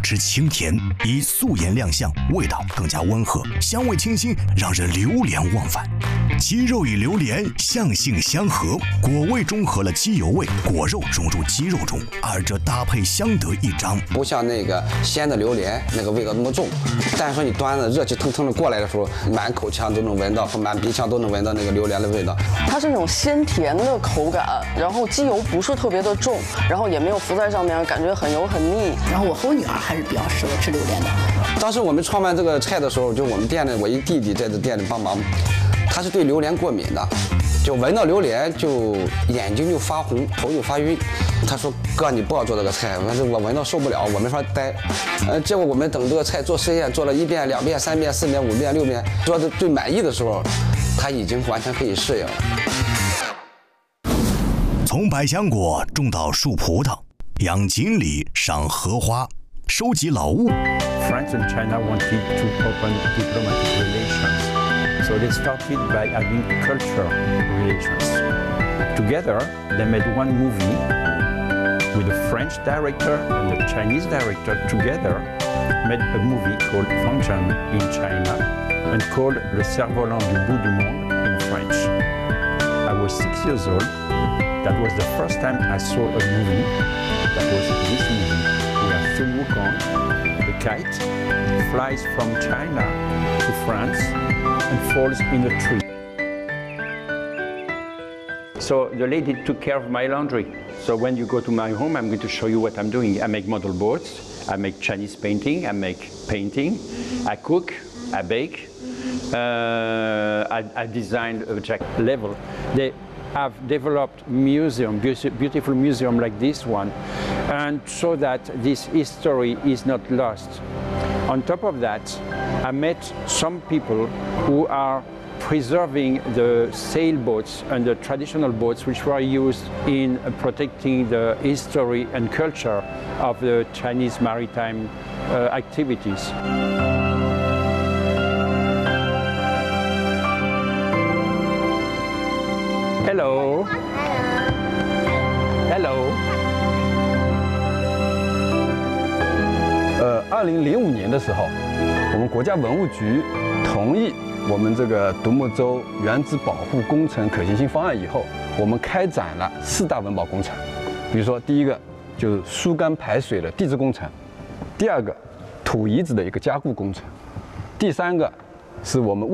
质清甜，以素颜亮相，味道更加温和，香味清新，让人流连忘返。鸡肉与榴莲相性相合，果味中和了鸡油味，果肉融入鸡肉中，二者搭配相得益彰。 不像那个鲜的榴莲那个味道那么重，但是说你端的热气腾腾的过来的时候，满口腔都能闻到，和满鼻腔都能闻到那个榴莲的味道。 它是那种鲜甜的口感，然后鸡油不是特别的重，然后也没有浮在上面，感觉很油很腻。 然后我和我女儿还是比较适合吃榴莲的。 当时我们创办这个菜的时候，就我们店里我一弟弟在这店里帮忙，他是对榴莲过敏的，就闻到榴莲就眼睛就发红，头就发晕。他说：“哥，你不要做这个菜，反正我闻到受不了。”我们说呆，结果我们等这个菜做实验做了1遍、2遍、3遍、4遍、5遍、6遍，做的最满意的时候，他已经完全可以适应了。 从百香果种到树葡萄，养锦鲤，赏荷花，收集老物。 France and China wanted to open diplomatic relations, so they started by having cultural relations. Together, they made one movie with a French director and a Chinese director together made a movie called Fangzhen in China and called Le Cerf-Volant du bout du monde in French. I was 6 years old. That was the first time I saw a movie that was this movie, where Sun Wukong, the kite, flies from China to France and falls in a tree. So the lady took care of my laundry. So when you go to my home, I'm going to show you what I'm doing. I make model boats, I make Chinese painting, I make painting, I cook, I bake, I designed a jacket level. They have developed museum, beautiful museum like this one, and so that this history is not lost. On top of that, I met some people who are preserving the sailboats and the traditional boats which were used in protecting the history and culture of the Chinese maritime activities. Hello. Hello. 2005年的时候，我们国家文物局同意我们这个独木舟原址保护工程可行性方案以后，我们开展了4大文保工程。比如说，第一个就是疏干排水的地质工程，第2个土遗址的一个加固工程，第3个是我们